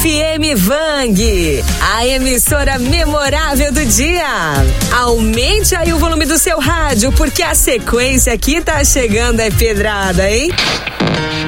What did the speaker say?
FM Vang, a emissora memorável do dia. Aumente aí o volume do seu rádio, porque a sequência aqui tá chegando é pedrada, hein?